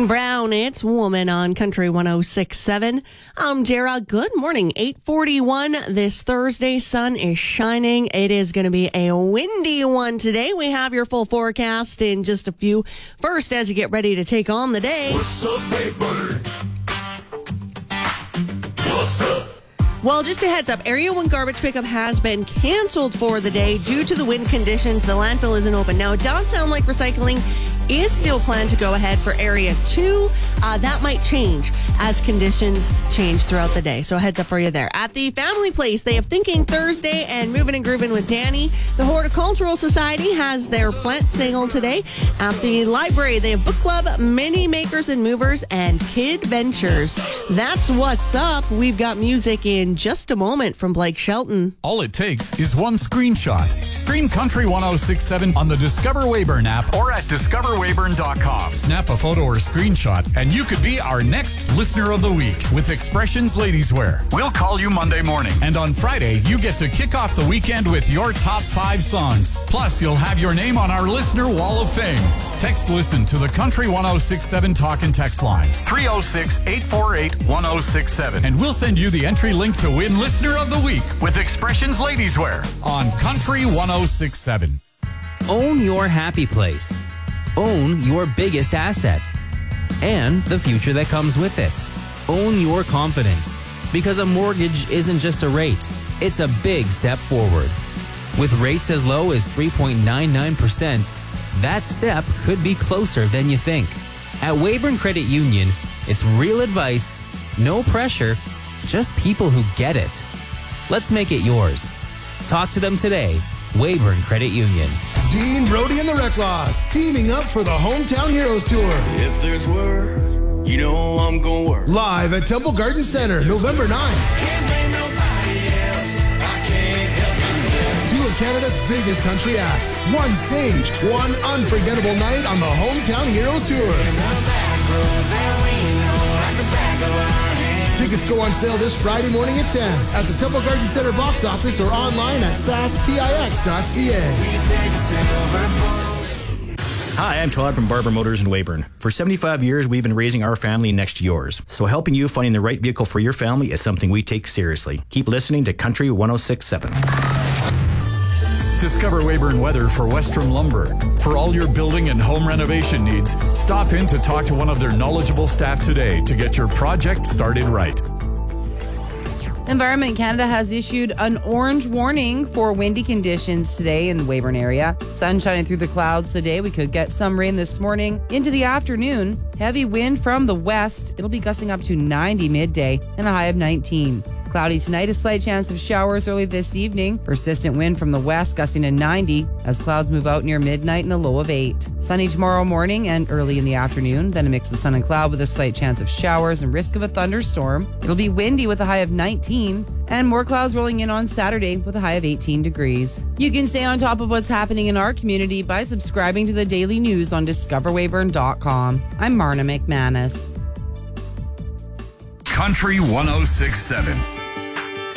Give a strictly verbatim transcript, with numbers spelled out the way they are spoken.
Brown, it's Woman on Country one oh six point seven. I'm Dara. Good morning. eight forty-one this Thursday. Sun is shining. It is going to be a windy one today. We have your full forecast in just a few. First, as you get ready to take on the day. What's up, baby? What's up? Well, just a heads up, Area one garbage pickup has been canceled for the day due to the wind conditions. The landfill isn't open. Now, it does sound like recycling is still planned to go ahead for Area two. Uh, that might change as conditions change throughout the day. So a heads up for you there. At the Family Place, they have Thinking Thursday and Moving and Grooving with Danny. The Horticultural Society has their plant sale today. At the library, they have book club, mini makers and movers, and kid ventures. That's what's up. We've got music in just a moment from Blake Shelton. All it takes is one screenshot. Stream Country one oh six point seven on the Discover Weyburn app or at discover weyburn dot com. Snap a photo or screenshot and you could be our next Listener of the Week with Expressions Ladies Wear. We'll call you Monday morning. And on Friday, you get to kick off the weekend with your top five songs. Plus, you'll have your name on our Listener Wall of Fame. Text Listen to the Country one oh six point seven talk and text line. three oh six, eight four eight, one oh six seven. And we'll send you the entry link to win Listener of the Week with Expressions Ladies Wear on Country one oh six point seven. Own your happy place. Own your biggest asset. And the future that comes with it. Own your confidence. Because a mortgage isn't just a rate, it's a big step forward. With rates as low as three point nine nine percent, that step could be closer than you think. At Weyburn Credit Union, it's real advice, no pressure, just people who get it. Let's make it yours. Talk to them today. Weyburn Credit Union. Dean Brody and the Reclaws teaming up for the Hometown Heroes Tour. If there's work, you know I'm gonna work. Live at Temple Garden Center, November ninth. Can't blame nobody else. I can't help myself. Two of Canada's biggest country acts. One stage, one unforgettable night on the Hometown Heroes Tour. Tickets go on sale this Friday morning at ten at the Temple Garden Center box office or online at sask tix dot c a. Hi, I'm Todd from Barber Motors in Weyburn. For seventy-five years, we've been raising our family next to yours. So helping you finding the right vehicle for your family is something we take seriously. Keep listening to Country one oh six point seven. Discover Weyburn weather for Westrom Lumber. For all your building and home renovation needs, stop in to talk to one of their knowledgeable staff today to get your project started right. Environment Canada has issued an orange warning for windy conditions today in the Weyburn area. Sun shining through the clouds today. We could get some rain this morning into the afternoon. Heavy wind from the west. It'll be gusting up to ninety midday and a high of nineteen. Cloudy tonight, a slight chance of showers early this evening. Persistent wind from the west gusting to ninety as clouds move out near midnight and a low of eight. Sunny tomorrow morning and early in the afternoon. Then a mix of sun and cloud with a slight chance of showers and risk of a thunderstorm. It'll be windy with a high of nineteen and more clouds rolling in on Saturday with a high of eighteen degrees. You can stay on top of what's happening in our community by subscribing to the daily news on discover weyburn dot com. I'm Marna McManus. Country one oh six point seven.